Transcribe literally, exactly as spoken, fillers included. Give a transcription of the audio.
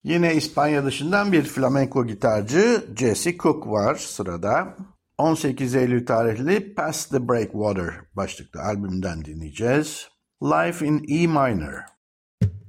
Yine İspanya dışından bir flamenco gitarcı Jesse Cook var sırada. on sekiz Eylül tarihli Pass the Breakwater başlıklı albümden dinleyeceğiz. Life in E minor.